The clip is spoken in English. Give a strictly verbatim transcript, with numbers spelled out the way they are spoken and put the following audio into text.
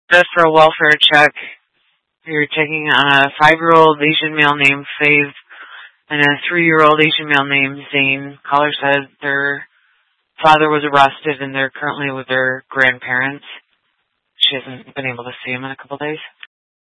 Just for a welfare check. You're checking on a five-year-old Asian male named Fave and a three-year-old Asian male named Zane. Caller said their father was arrested and they're currently with their grandparents. She hasn't been able to see him in a couple days.